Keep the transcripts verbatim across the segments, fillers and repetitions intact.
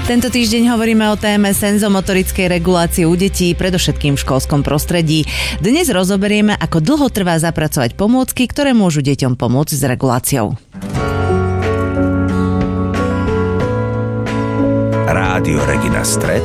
Tento týždeň hovoríme o téme senzomotorickej regulácie u detí, predovšetkým v školskom prostredí. Dnes rozoberieme, ako dlho trvá zapracovať pomôcky, ktoré môžu deťom pomôcť s reguláciou. Rádio Regina Stret,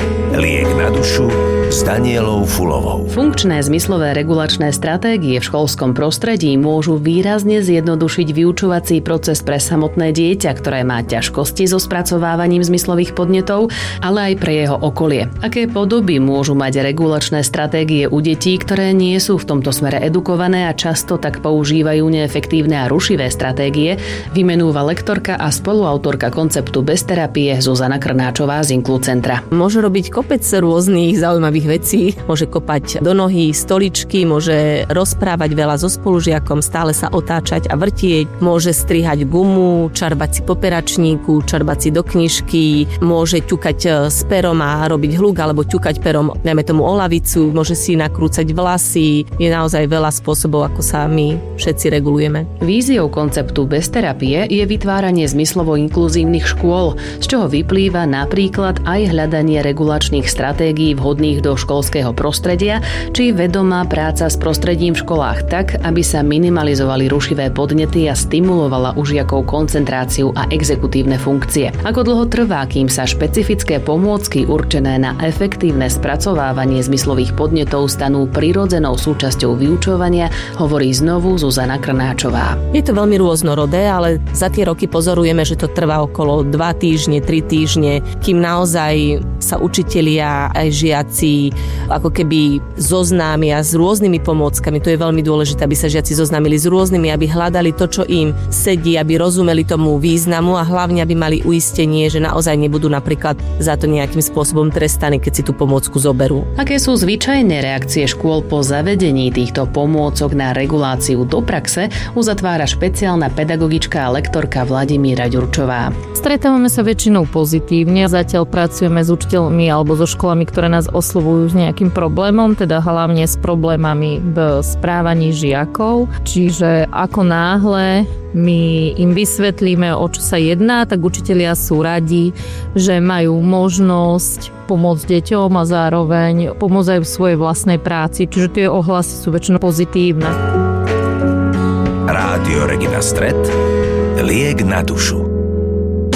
liek na dušu s Danielou Fulovou. Funkčné zmyslové regulačné stratégie v školskom prostredí môžu výrazne zjednodušiť vyučovací proces pre samotné dieťa, ktoré má ťažkosti so spracovávaním zmyslových podnetov, ale aj pre jeho okolie. Aké podoby môžu mať regulačné stratégie u detí, ktoré nie sú v tomto smere edukované a často tak používajú neefektívne a rušivé stratégie, vymenúva lektorka a spoluautorka konceptu bezterapie Zuzana Krnáčová z Inklucentra. Môže robiť kopec rôznych zaujímavých vecí, môže kopať do nohy stoličky, môže rozprávať veľa so spolužiakom, stále sa otáčať a vrtieť, môže strihať gumu, čarbať si po peračníku, čarbať si do knižky, môže ťukať s perom a robiť hluk alebo ťukať perom, najmä tomu o lavicu, môže si nakrúcať vlasy. Je naozaj veľa spôsobov, ako sa my všetci regulujeme. Víziou konceptu bezterapie je vytváranie zmyslovo inkluzívnych škôl, z čoho vyplýva napríklad aj hľadanie regulačných stratégií vhodných do školského prostredia, či vedomá práca s prostredím v školách tak, aby sa minimalizovali rušivé podnety a stimulovala u žiakov koncentráciu a exekutívne funkcie. Ako dlho trvá, kým sa špecifické pomôcky určené na efektívne spracovávanie zmyslových podnetov stanú prirodzenou súčasťou vyučovania, hovorí znovu Zuzana Krnáčová. Je to veľmi rôznorodé, ale za tie roky pozorujeme, že to trvá okolo dva týždne, tri týždne, kým naozaj sa učitelia aj žiaci ako keby zoznámia s rôznymi pomôckami. To je veľmi dôležité, aby sa žiaci zoznámili s rôznymi, aby hľadali to, čo im sedí, aby rozumeli tomu významu a hlavne, aby mali uistenie, že naozaj nebudú napríklad za to nejakým spôsobom trestaní, keď si tú pomôcku zoberú. Aké sú zvyčajné reakcie škôl po zavedení týchto pomôcok na reguláciu do praxe, uzatvára špeciálna pedagogička a lektorka Vladimíra Ďurčová. Stretávame sa väčšinou pozitívne. Zatiaľ pracujeme s učiteľmi alebo so školami, ktoré nás oslovujú s nejakým problémom, teda hlavne s problémami v správaní žiakov. Čiže ako náhle my im vysvetlíme, o čo sa jedná, tak učitelia sú radi, že majú možnosť pomôcť deťom a zároveň pomôcť aj v svojej vlastnej práci. Čiže tie ohlasy sú väčšinou pozitívne. Rádio Regina Stret, liek na dušu.